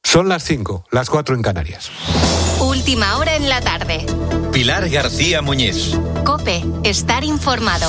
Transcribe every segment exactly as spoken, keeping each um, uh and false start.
Son las cinco, las cuatro en Canarias. Última hora en la tarde. Pilar García Muñiz. COPE, estar informado.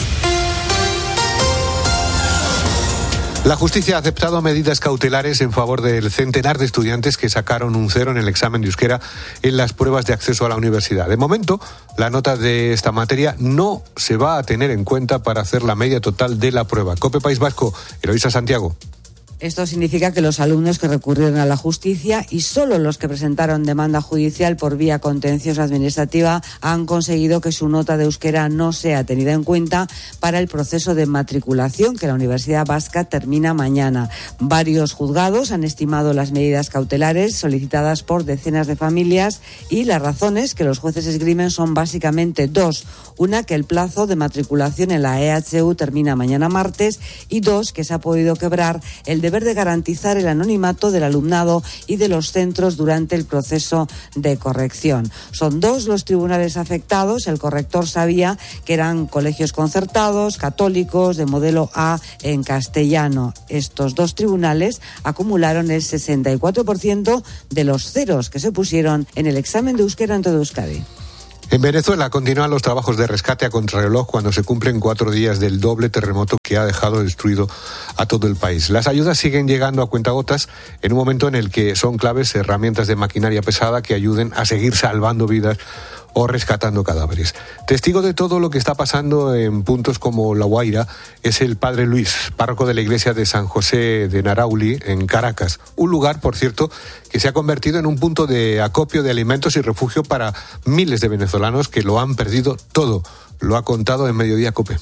La justicia ha aceptado medidas cautelares en favor del centenar de estudiantes que sacaron un cero en el examen de euskera en las pruebas de acceso a la universidad. De momento, la nota de esta materia no se va a tener en cuenta para hacer la media total de la prueba. COPE País Vasco, Eloísa Santiago. Esto significa que los alumnos que recurrieron a la justicia y solo los que presentaron demanda judicial por vía contenciosa administrativa han conseguido que su nota de euskera no sea tenida en cuenta para el proceso de matriculación que la Universidad Vasca termina mañana. Varios juzgados han estimado las medidas cautelares solicitadas por decenas de familias y las razones que los jueces esgrimen son básicamente dos. Una, que el plazo de matriculación en la E H U termina mañana martes, y dos, que se ha podido quebrar el deber de garantizar el anonimato del alumnado y de los centros durante el proceso de corrección. Son dos los tribunales afectados. El corrector sabía que eran colegios concertados, católicos, de modelo A en castellano. Estos dos tribunales acumularon el sesenta y cuatro por ciento de los ceros que se pusieron en el examen de euskera en todo Euskadi. En Venezuela continúan los trabajos de rescate a contrarreloj cuando se cumplen cuatro días del doble terremoto que ha dejado destruido a todo el país. Las ayudas siguen llegando a cuentagotas en un momento en el que son claves herramientas de maquinaria pesada que ayuden a seguir salvando vidas o rescatando cadáveres. Testigo de todo lo que está pasando en puntos como La Guaira es el padre Luis, párroco de la iglesia de San José de Narauli, en Caracas. Un lugar, por cierto, que se ha convertido en un punto de acopio de alimentos y refugio para miles de venezolanos que lo han perdido todo. Lo ha contado en Mediodía COPE.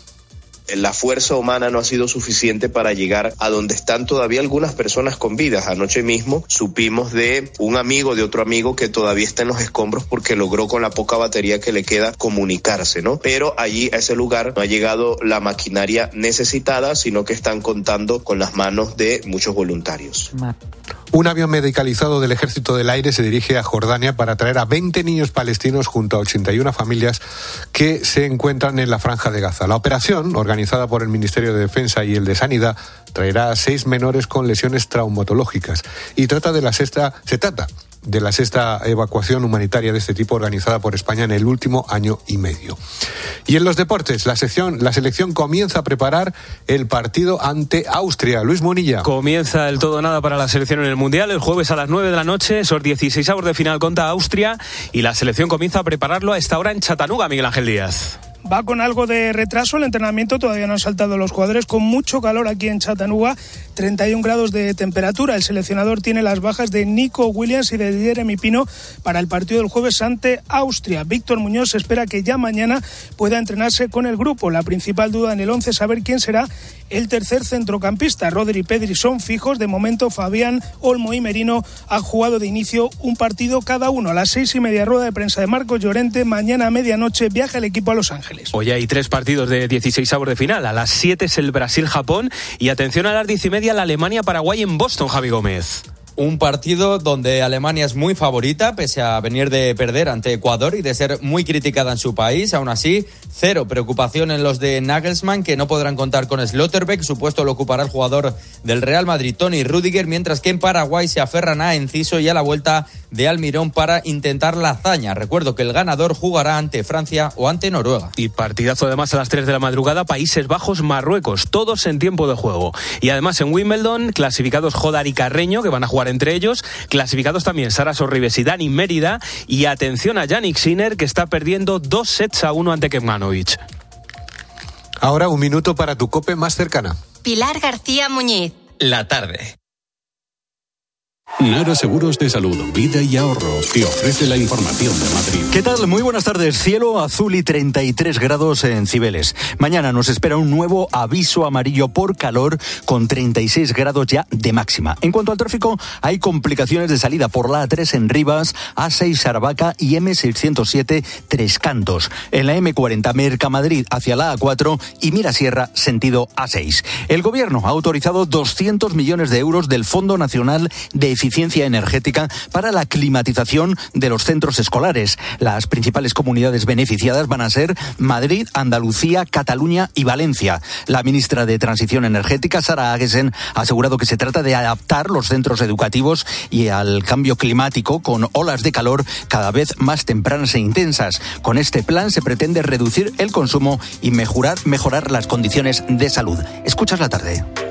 La fuerza humana no ha sido suficiente para llegar a donde están todavía algunas personas con vidas. Anoche mismo supimos de un amigo de otro amigo que todavía está en los escombros porque logró con la poca batería que le queda comunicarse, ¿no? Pero allí a ese lugar no ha llegado la maquinaria necesitada, sino que están contando con las manos de muchos voluntarios. Un avión medicalizado del Ejército del Aire se dirige a Jordania para traer a veinte niños palestinos junto a ochenta y una familias que se encuentran en la Franja de Gaza. La operación, organizada por el Ministerio de Defensa y el de Sanidad, traerá a seis menores con lesiones traumatológicas y trata de la sexta, se trata de la sexta evacuación humanitaria de este tipo organizada por España en el último año y medio. Y en los deportes, la sección, la selección comienza a preparar el partido ante Austria. Luis Monilla. Comienza el todo nada para la selección en el Mundial. El jueves a las nueve de la noche, esos dieciseisavos de final contra Austria, y la selección comienza a prepararlo a esta hora en Chattanooga, Miguel Ángel Díaz. Va con algo de retraso el entrenamiento, todavía no han saltado los jugadores, con mucho calor aquí en Chattanooga, treinta y un grados de temperatura. El seleccionador tiene las bajas de Nico Williams y de Jeremy Pino para el partido del jueves ante Austria. Víctor Muñoz espera que ya mañana pueda entrenarse con el grupo. La principal duda en el once es saber quién será el tercer centrocampista. Rodri y Pedri son fijos. De momento, Fabián, Olmo y Merino han jugado de inicio un partido cada uno. A las seis y media, rueda de prensa de Marcos Llorente. Mañana a medianoche viaja el equipo a Los Ángeles. Hoy hay tres partidos de dieciseisavos de final. A las siete es el Brasil-Japón y atención a las diez y media la Alemania-Paraguay en Boston, Javi Gómez. Un partido donde Alemania es muy favorita, pese a venir de perder ante Ecuador y de ser muy criticada en su país. Aún así, cero preocupación en los de Nagelsmann, que no podrán contar con Slotterbeck. Su puesto lo ocupará el jugador del Real Madrid, Toni Rüdiger, mientras que en Paraguay se aferran a Enciso y a la vuelta de Almirón para intentar la hazaña. Recuerdo que el ganador jugará ante Francia o ante Noruega. Y partidazo además a las tres de la madrugada, Países Bajos-Marruecos, todos en tiempo de juego. Y además en Wimbledon, clasificados Jodar y Carreño, que van a jugar entre ellos, clasificados también Sara Sorribes y Dani Mérida, y atención a Jannik Sinner, que está perdiendo dos sets a uno ante Kecmanovic. Ahora un minuto para tu COPE más cercana. Pilar García Muñiz. La tarde. Nara Seguros de Salud, Vida y Ahorro te ofrece la información de Madrid. ¿Qué tal? Muy buenas tardes. Cielo azul y treinta y tres grados en Cibeles. Mañana nos espera un nuevo aviso amarillo por calor con treinta y seis grados ya de máxima. En cuanto al tráfico, hay complicaciones de salida por la A tres en Rivas, A seis Aravaca y eme seiscientos siete Tres Cantos. En la eme cuarenta Mercamadrid hacia la A cuatro y Mirasierra sentido A seis. El gobierno ha autorizado doscientos millones de euros del Fondo Nacional de Eficiencia eficiencia energética para la climatización de los centros escolares. Las principales comunidades beneficiadas van a ser Madrid, Andalucía, Cataluña y Valencia. La ministra de Transición Energética, Sara Agesen, ha asegurado que se trata de adaptar los centros educativos y al cambio climático con olas de calor cada vez más tempranas e intensas. Con este plan se pretende reducir el consumo y mejorar, mejorar las condiciones de salud. Escuchas la tarde.